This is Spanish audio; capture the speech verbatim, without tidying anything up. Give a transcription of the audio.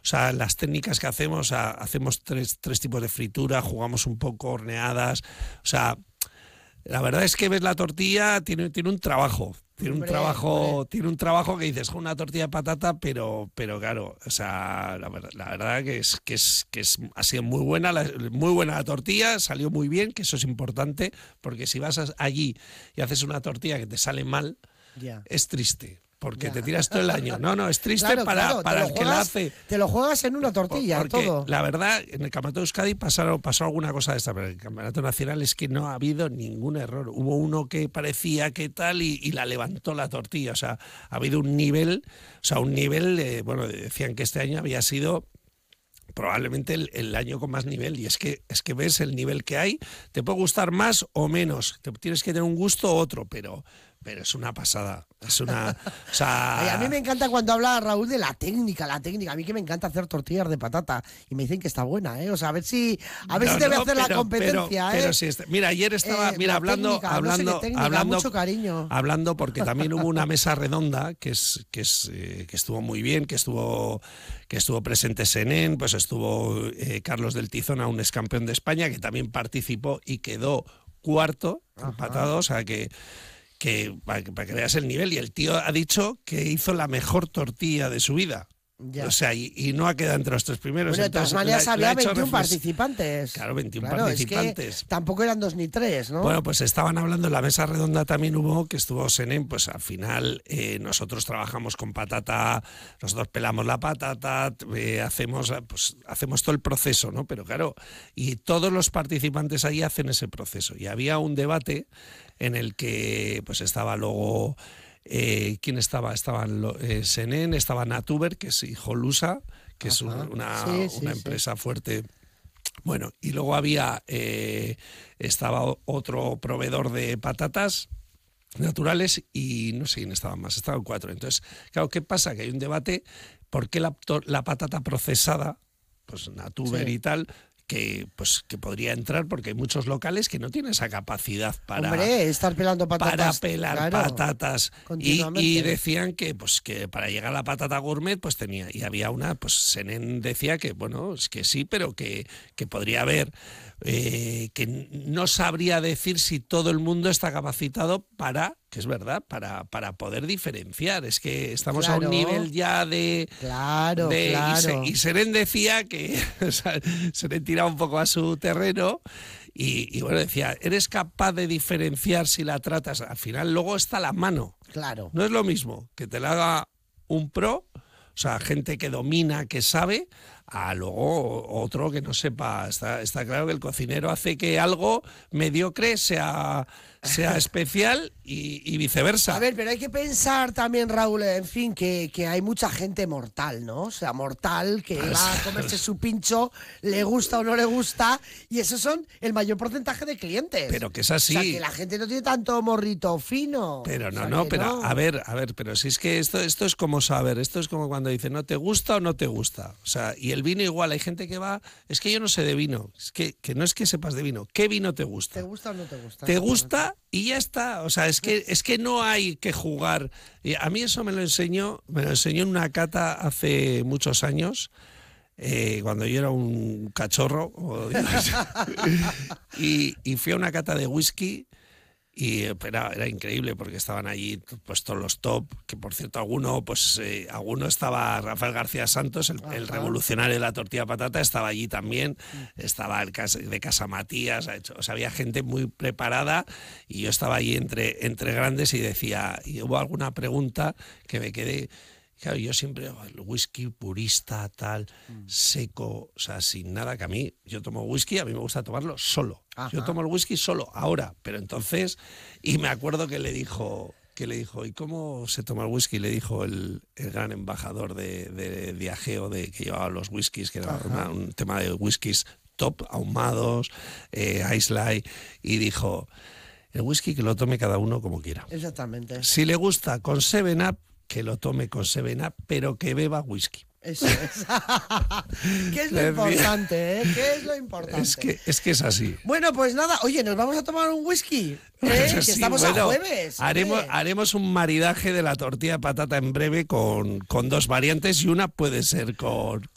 sea, las técnicas que hacemos, o sea, hacemos tres, tres tipos de fritura, jugamos un poco horneadas, o sea, la verdad es que ves la tortilla, tiene, tiene un trabajo. Tiene un Hombre, trabajo, hombre. tiene un trabajo que dices, una tortilla de patata, pero, pero claro, o sea, la verdad, la verdad que es, que es, que es, ha sido muy buena, la, muy buena la tortilla, salió muy bien, que eso es importante, porque si vas a, allí y haces una tortilla que te sale mal, Ya. es triste. Porque Ya. te tiras todo el año. No, no, es triste Claro, para, claro, para te el lo que la juegas- hace. Te lo juegas en una tortilla, Porque todo. la verdad, en el Campeonato de Euskadi pasaron, pasó alguna cosa de esta, pero en el Campeonato Nacional es que no ha habido ningún error. Hubo uno que parecía que tal y, y la levantó la tortilla. O sea, ha habido un nivel, o sea, un nivel, eh, bueno, decían que este año había sido probablemente el, el año con más nivel, y es que es que ves el nivel que hay, te puede gustar más o menos, te, tienes que tener un gusto u otro, pero pero es una pasada, es una, o sea, Ay, a mí me encanta cuando habla Raúl de la técnica, la técnica. A mí que me encanta hacer tortillas de patata y me dicen que está buena, ¿eh? O sea, a ver si a ver No, si te voy a no, hacer la pero- competencia, pero, ¿eh? pero sí está- mira, ayer estaba, Eh, mira, la hablando, técnica, no sé hablando, qué técnica, hablando, mucho cariño. hablando, porque también hubo una mesa redonda que es, que es, eh, que estuvo muy bien, que estuvo, que estuvo presente Senén, pues estuvo eh, Carlos del Tizona, un ex campeón de España, que también participó y quedó cuarto, Ajá. empatado, o sea que que para, que para que veas el nivel, y el tío ha dicho que hizo la mejor tortilla de su vida. Ya. O sea, y, y no ha quedado entre los tres primeros. Bueno, de todas entonces, maneras le ha- le había ha hecho veintiún reflex- participantes. Claro, veintiún Claro, es que participantes. tampoco eran dos ni tres, ¿no? Bueno, pues estaban hablando, en la mesa redonda también hubo, que estuvo Senén, pues al final eh, nosotros trabajamos con patata, nosotros pelamos la patata, eh, hacemos, pues, hacemos todo el proceso, ¿no? Pero claro, y todos los participantes ahí hacen ese proceso. Y había un debate en el que pues estaba luego... Eh, ¿Quién estaba? Estaban lo- eh, Senén, estaba Natuber, que es hijo Lusa, que es Ajá. un- una, Sí, sí, una sí. empresa fuerte. Bueno, y luego había, eh, estaba o- otro proveedor de patatas naturales y no sé quién estaban más, estaban cuatro. Entonces, claro, ¿qué pasa? Que hay un debate, ¿por qué la, to- la patata procesada, pues Natuber Sí. y tal, que pues que podría entrar, porque hay muchos locales que no tienen esa capacidad para... Hombre, estar pelando patatas. para pelar claro, patatas y, continuamente. y decían que pues que para llegar a la patata gourmet pues tenía, y había una, pues Senén decía que bueno, es que sí, pero que, que podría haber eh, que no sabría decir si todo el mundo está capacitado para, que es verdad, para, para poder diferenciar. Es que estamos a Claro. un nivel ya de... Claro, de- y claro. Se- Y, Senén decía que o sea, Senén tiraba un poco a su terreno y, y bueno, decía, ¿eres capaz de diferenciar si la tratas? Al final luego está la mano. Claro. No es lo mismo que te la haga un pro, o sea, gente que domina, que sabe, a luego otro que no sepa. Está, está claro que el cocinero hace que algo mediocre sea, sea especial y, y viceversa. A ver, pero hay que pensar también, Raúl, en fin, que, que hay mucha gente mortal, ¿no? O sea, mortal, que Pues- va a comerse su pincho, le gusta o no le gusta, y esos son el mayor porcentaje de clientes. Pero que es así. O sea, que la gente no tiene tanto morrito fino. Pero O no, sea, no, que pero no. a ver, a ver, pero si es que esto, esto es como saber, esto es como cuando dicen, ¿no te gusta o no te gusta? O sea, y el vino igual, hay gente que va, es que yo no sé de vino, es que, que no es que sepas de vino, ¿qué vino te gusta? ¿Te gusta o no te gusta? Te gusta y ya está. O sea, es que, es que no hay que jugar. Y a mí eso me lo enseñó, me lo enseñó en una cata hace muchos años, eh, cuando yo era un cachorro. o digo, y, y fui a una cata de whisky. Y era, era increíble porque estaban allí pues todos los top, que por cierto alguno, pues eh, alguno estaba, Rafael García Santos, el, el revolucionario de la tortilla de patata, estaba allí también, estaba el cas- de Casa Matías, ha hecho- o sea, había gente muy preparada y yo estaba allí entre, entre grandes y decía, y hubo alguna pregunta que me quedé. Claro, yo siempre, oh, el whisky purista, tal, seco, o sea, sin nada, que a mí, yo tomo whisky, a mí me gusta tomarlo solo. Ajá. Yo tomo el whisky solo, ahora, pero entonces, y me acuerdo que le dijo, que le dijo, ¿y cómo se toma el whisky? Le dijo el, el gran embajador de, de Diageo, de, que llevaba los whiskies, que era una- un tema de whiskies top, ahumados, eh, Ice Light, y dijo, el whisky que lo tome cada uno como quiera. Exactamente. Si le gusta con seven up, que lo tome con seven up, pero que beba whisky. Eso es. ¿Qué es lo Le decía- importante, eh? ¿Qué es lo importante? Es que, es que es así. Bueno, pues nada, oye, nos vamos a tomar un whisky. ¿eh? Que Sí, estamos bueno, a jueves. Haremos, hombre. haremos un maridaje de la tortilla de patata en breve con, con dos variantes y una puede ser con, con